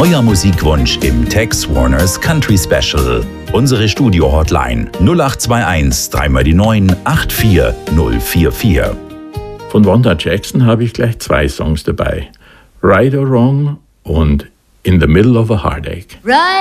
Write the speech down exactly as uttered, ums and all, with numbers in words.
Euer Musikwunsch im Tex Warners Country Special. Unsere Studio-Hotline null acht zwei eins drei mal die neun acht vier null vier vier. Von Wanda Jackson habe ich gleich zwei Songs dabei. Right or Wrong und In the Middle of a Heartache. Right.